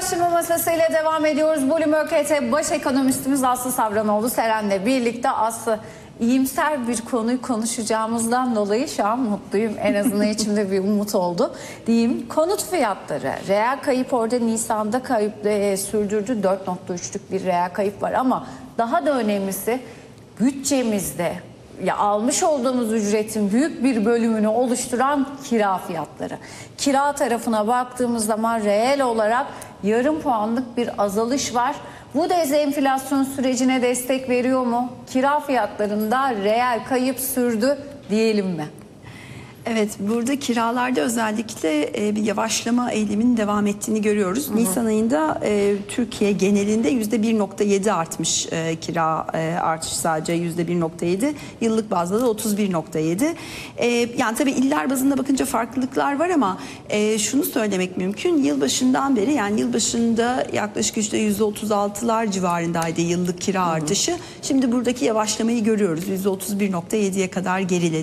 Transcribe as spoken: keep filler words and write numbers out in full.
Araştırma Masası'yla devam ediyoruz. Bloomberg H T baş ekonomistimiz Aslı Savranoğlu Seren'le birlikte. Aslı, iyimser bir konuyu konuşacağımızdan dolayı şu an mutluyum. En azından içimde bir umut oldu diyeyim. Konut fiyatları, reel kayıp orada Nisan'da kayıp e, sürdürdü. dört nokta üçlük bir reel kayıp var ama daha da önemlisi bütçemizde ya almış olduğumuz ücretin büyük bir bölümünü oluşturan kira fiyatları. Kira tarafına baktığımız zaman reel olarak yarım puanlık bir azalış var. Bu dezenflasyon sürecine destek veriyor mu? Kira fiyatlarında reel kayıp sürdü diyelim mi? Evet, burada kiralarda özellikle bir yavaşlama eğiliminin devam ettiğini görüyoruz. Hı hı. Nisan ayında e, Türkiye genelinde yüzde bir nokta yedi artmış e, kira e, artışı, sadece yüzde bir nokta yedi. Yıllık bazda da otuz bir nokta yedi. E, yani tabii iller bazında bakınca farklılıklar var ama e, şunu söylemek mümkün. Yılbaşından beri, yani yılbaşında yaklaşık işte yüzde otuz altılar civarındaydı yıllık kira artışı. Hı hı. Şimdi buradaki yavaşlamayı görüyoruz. yüzde otuz bir nokta yediye kadar geriledi.